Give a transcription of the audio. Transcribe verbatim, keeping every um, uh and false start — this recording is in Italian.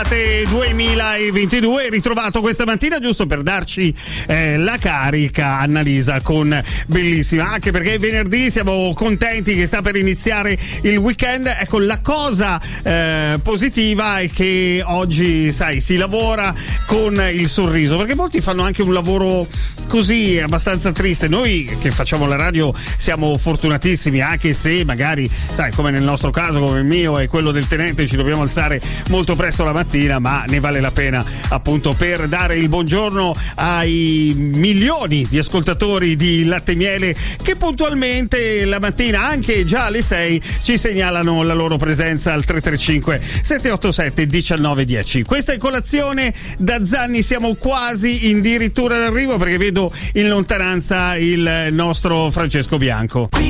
duemilaventidue, ritrovato questa mattina giusto per darci eh, la carica Annalisa con bellissima, anche perché è venerdì, siamo contenti che sta per iniziare il weekend. Ecco, la cosa eh, positiva è che oggi, sai, si lavora con il sorriso, perché molti fanno anche un lavoro così abbastanza triste. Noi che facciamo la radio siamo fortunatissimi, anche se magari, sai, come nel nostro caso, come il mio e quello del tenente, ci dobbiamo alzare molto presto la mattina, ma ne vale la pena appunto per dare il buongiorno ai milioni di ascoltatori di Latte e Miele che puntualmente la mattina, anche già alle sei, ci segnalano la loro presenza al tre tre cinque sette otto sette uno nove uno zero. Questa è Colazione da Zanni, siamo quasi in dirittura d'arrivo perché vedo in lontananza il nostro Francesco Bianco.